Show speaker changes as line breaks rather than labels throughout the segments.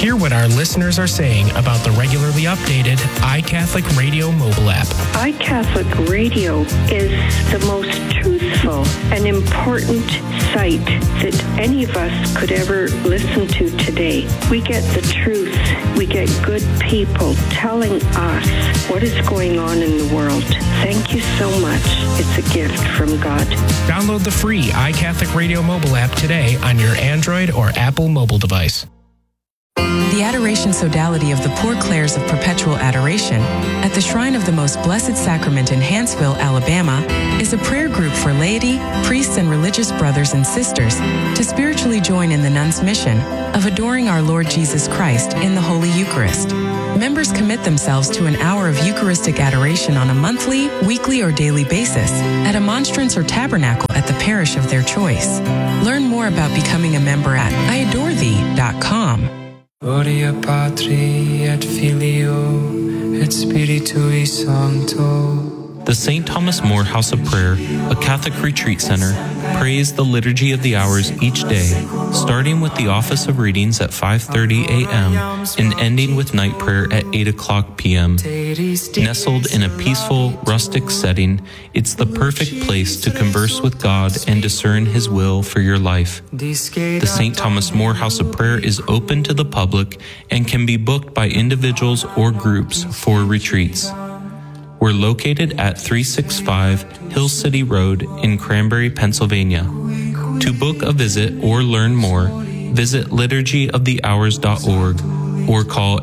Hear what our listeners are saying about the regularly updated iCatholic Radio mobile app.
iCatholic Radio is the most truthful and important site that any of us could ever listen to today. We get the truth. We get good people telling us what is going on in the world. Thank you so much. It's a gift from God.
Download the free iCatholic Radio mobile app today on your Android or Apple mobile device.
The Adoration Sodality of the Poor Clares of Perpetual Adoration at the Shrine of the Most Blessed Sacrament in Hanceville, Alabama, is a prayer group for laity, priests, and religious brothers and sisters to spiritually join in the nuns' mission of adoring our Lord Jesus Christ in the Holy Eucharist. Members commit themselves to an hour of Eucharistic adoration on a monthly, weekly, or daily basis at a monstrance or tabernacle at the parish of their choice. Learn more about becoming a member at iadorethee.com.
Gloria Patri et Filio et Spiritui Sancto.
The St. Thomas More House of Prayer, a Catholic retreat center, prays the Liturgy of the Hours each day, starting with the Office of Readings at 5:30 a.m. and ending with night prayer at 8 o'clock p.m. Nestled in a peaceful, rustic setting, it's the perfect place to converse with God and discern His will for your life. The St. Thomas More House of Prayer is open to the public and can be booked by individuals or groups for retreats. We're located at 365 Hill City Road in Cranberry, Pennsylvania. To book a visit or learn more, visit liturgyofthehours.org or call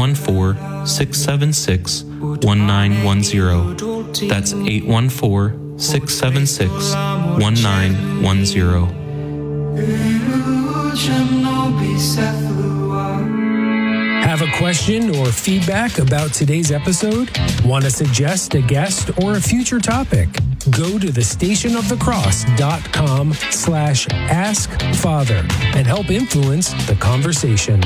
814-676-1910. That's 814-676-1910.
Have a question or feedback about today's episode? Want to suggest a guest or a future topic? Go to thestationofthecross.com/askfather and help influence the conversation.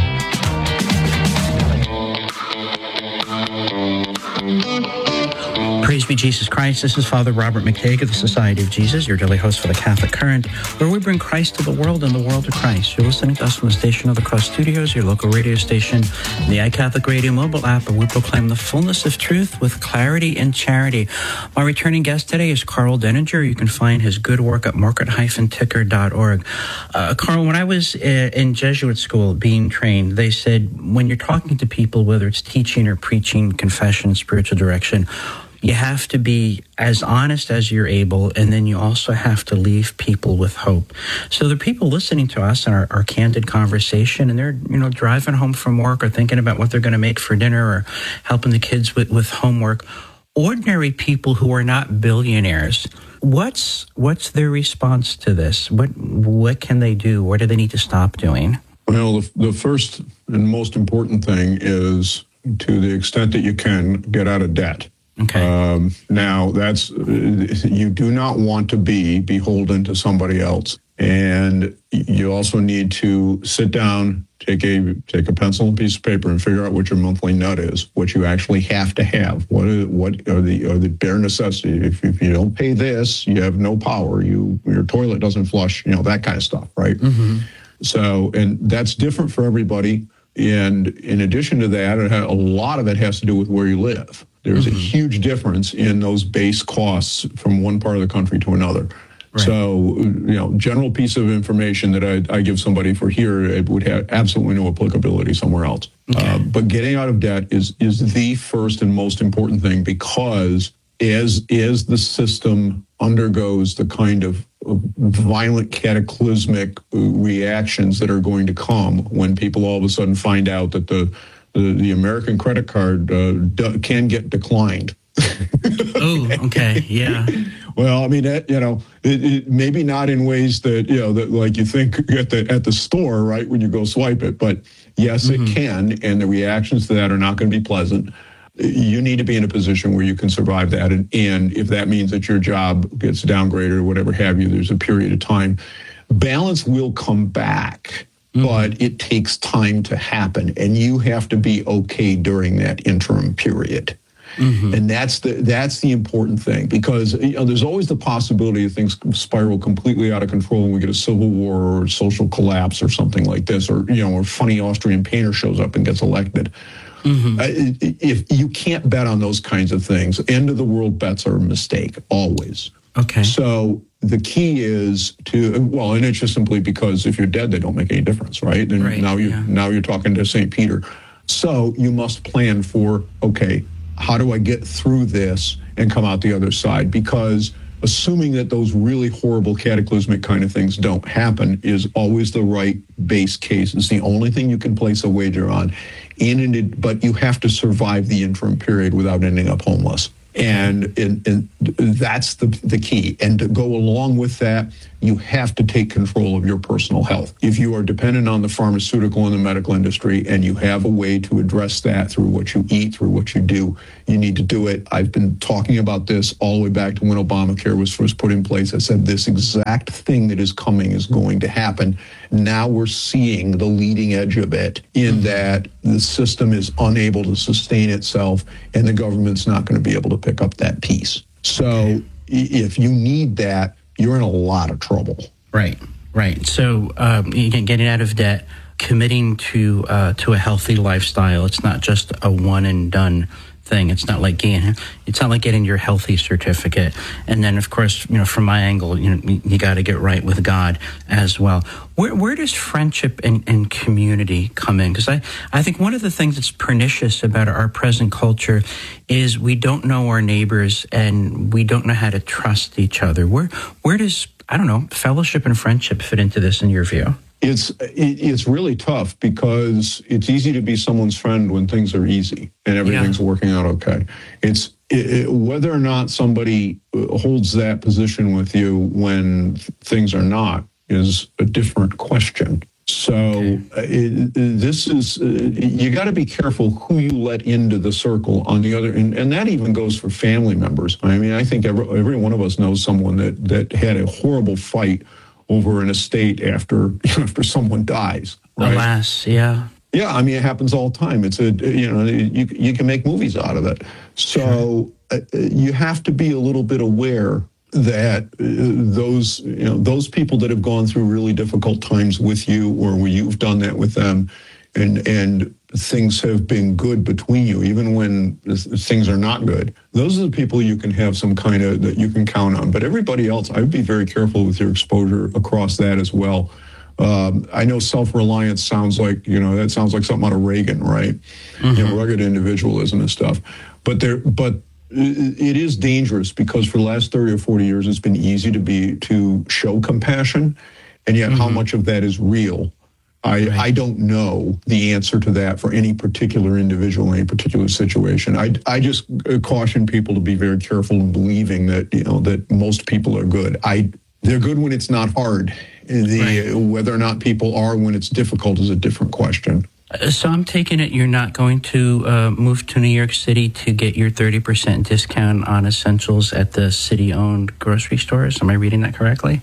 Praise be Jesus Christ. This is Father Robert McTague of the Society of Jesus, your daily host for the Catholic Current, where we bring Christ to the world and the world to Christ. You're listening to us from the Station of the Cross Studios, your local radio station, the iCatholic Radio mobile app, where we proclaim the fullness of truth with clarity and charity. My returning guest today is Carl Denninger. You can find his good work at market-ticker.org. Carl, when I was in Jesuit school being trained, they said when you're talking to people, whether it's teaching or preaching, confession, spiritual direction, you have to be as honest as you're able, and then you also have to leave people with hope. So there are people listening to us in our candid conversation, and they're driving home from work or thinking about what they're going to make for dinner or helping the kids with homework. Ordinary people who are not billionaires. What's their response to this? What can they do? What do they need to stop doing?
Well, the first and most important thing is, to the extent that you can, get out of debt.
Okay.
Now, that's you do not want to be beholden to somebody else, and you also need to sit down, take a pencil and piece of paper, and figure out what your monthly nut is, what you actually have to have. What are the bare necessities? If you don't pay this, you have no power. Your toilet doesn't flush. That kind of stuff, right? Mm-hmm. So, and that's different for everybody. And in addition to that, a lot of it has to do with where you live. There's a huge difference in those base costs from one part of the country to another. Right. So, general piece of information that I give somebody for here, it would have absolutely no applicability somewhere else. Okay. But getting out of debt is the first and most important thing, because as the system undergoes the kind of violent cataclysmic reactions that are going to come when people all of a sudden find out that the American credit card can get declined.
Oh, okay, yeah.
Well, I mean, it maybe not in ways that that like you think at the store, right, when you go swipe it, but yes, it can, and the reactions to that are not going to be pleasant. You need to be in a position where you can survive that, and if that means that your job gets downgraded or whatever have you, there's a period of time. Balance will come back. But it takes time to happen, and you have to be okay during that interim period. And that's the important thing, because there's always the possibility of things spiral completely out of control and we get a civil war or social collapse or something like this, or or funny Austrian painter shows up and gets elected. If you can't bet on those kinds of things, end of the world bets are a mistake always.
Okay.
So the key is and it's just simply because if you're dead, they don't make any difference, right? And
right,
now you're talking to St. Peter. So you must plan for, okay, how do I get through this and come out the other side? Because assuming that those really horrible cataclysmic kind of things don't happen is always the right base case. It's the only thing you can place a wager on. But you have to survive the interim period without ending up homeless. And that's the key. And to go along with that, you have to take control of your personal health. If you are dependent on the pharmaceutical and the medical industry and you have a way to address that through what you eat, through what you do, you need to do it. I've been talking about this all the way back to when Obamacare was first put in place. I said this exact thing that is coming is going to happen. Now we're seeing the leading edge of it in that the system is unable to sustain itself and the government's not going to be able to pick up that piece. So if you need that, you're in a lot of trouble.
Right. So getting out of debt, committing to a healthy lifestyle. It's not just a one and done thing. It's not like getting your healthy certificate. And then, of course, from my angle, you got to get right with God as well. Where does friendship and community come in? Because I think one of the things that's pernicious about our present culture is we don't know our neighbors and we don't know how to trust each other. Where does, fellowship and friendship fit into this in your view?
It's really tough because it's easy to be someone's friend when things are easy and everything's working out okay. It's whether or not somebody holds that position with you when things are not is a different question. So this is you got to be careful who you let into the circle on the other, and that even goes for family members. I mean, I think every one of us knows someone that had a horrible fight over an estate after someone dies. Right?
Alas, yeah.
Yeah, I mean, it happens all the time. It's you can make movies out of it. So you have to be a little bit aware that those people that have gone through really difficult times with you, or where you've done that with them, and things have been good between you, even when things are not good. Those are the people you can have some kind of that you can count on. But everybody else, I would be very careful with your exposure across that as well. I know self-reliance sounds like, that sounds like something out of Reagan, right? Rugged individualism and stuff. But it is dangerous because for the last 30 or 40 years, it's been easy to show compassion. And yet how much of that is real? I don't know the answer to that for any particular individual, any particular situation. I just caution people to be very careful in believing that, that most people are good. They're good when it's not hard. Whether or not people are when it's difficult is a different question.
So I'm taking it you're not going to move to New York City to get your 30% discount on essentials at the city-owned grocery stores. Am I reading that correctly?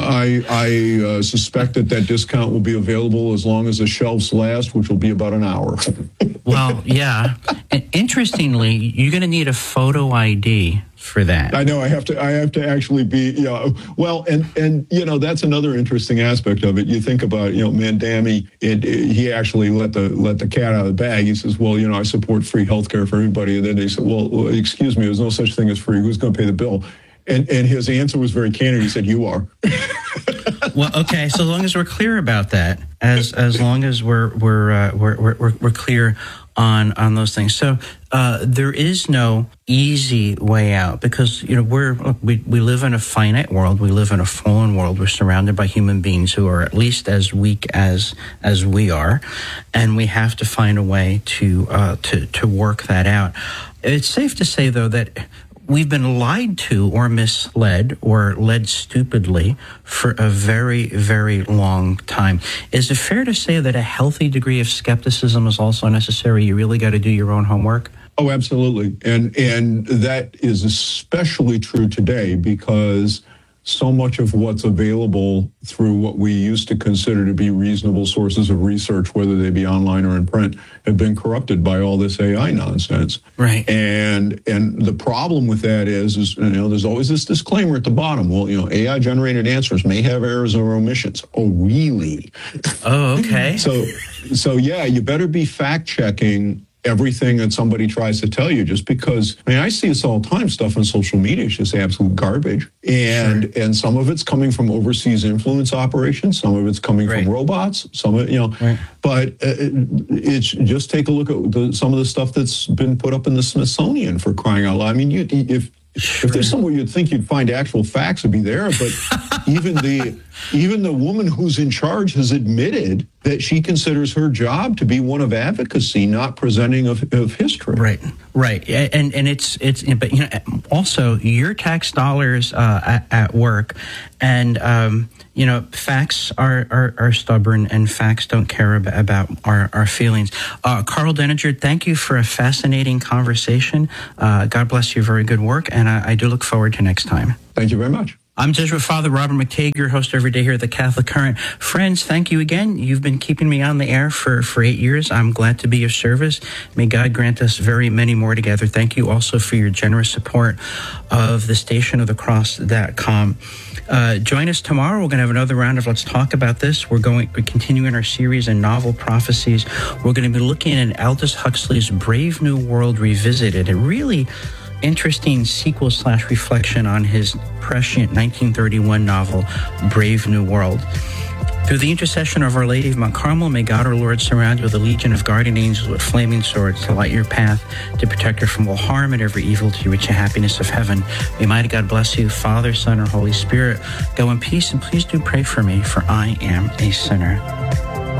I suspect that discount will be available as long as the shelves last, which will be about an hour.
Well, yeah. And interestingly, you're going to need a photo ID for that.
I know I have to actually be, well, and that's another interesting aspect of it. You think about, Mandami, he actually let the cat out of the bag. He says, well, I support free healthcare for everybody. And then they said, well, excuse me, there's no such thing as free. Who's going to pay the bill? And his answer was very candid. He said, you are.
Well, okay. So as long as we're clear about that, as long as we're clear on those things. So there is no easy way out because we live in a finite world. We live in a fallen world. We're surrounded by human beings who are at least as weak as we are, and we have to find a way to work that out. It's safe to say, though, that we've been lied to or misled or led stupidly for a very, very long time. Is it fair to say that a healthy degree of skepticism is also necessary? You really got to do your own homework?
Oh, absolutely. And that is especially true today because so much of what's available through what we used to consider to be reasonable sources of research, whether they be online or in print, have been corrupted by all this AI nonsense.
Right.
And the problem with that is there's always this disclaimer at the bottom. Well, AI generated answers may have errors or omissions. Oh, really?
Oh, okay.
So yeah, you better be fact checking everything that somebody tries to tell you, just because, I see this all the time, stuff on social media is just absolute garbage. And some of it's coming from overseas influence operations, some of it's coming from robots, some of it, but it's just take a look at some of the stuff that's been put up in the Smithsonian, for crying out loud. I mean, if there's somewhere you'd think you'd find actual facts, would be there, but even the woman who's in charge has admitted that she considers her job to be one of advocacy, not presenting of history.
Right. And it's but also your tax dollars at work, and facts are stubborn, and facts don't care about our feelings. Karl Denninger, thank you for a fascinating conversation. God bless you. Very good work, and I do look forward to next time.
Thank you very much.
I'm Jesuit Father Robert McTague, your host every day here at the Catholic Current. Friends, thank you again. You've been keeping me on the air for 8 years. I'm glad to be of service. May God grant us very many more together. Thank you also for your generous support of the stationofthecross.com. Join us tomorrow. We're going to have another round of Let's Talk About This. We're continuing our series in novel prophecies. We're going to be looking at Aldous Huxley's Brave New World Revisited. A really interesting sequel/reflection on his prescient 1931 novel, Brave New World. Through the intercession of Our Lady of Mount Carmel, may God our Lord surround you with a legion of guardian angels with flaming swords to light your path, to protect you from all harm and every evil, to reach the happiness of heaven. May mighty God bless you, Father, Son, or Holy Spirit. Go in peace, and please do pray for me, for I am a sinner.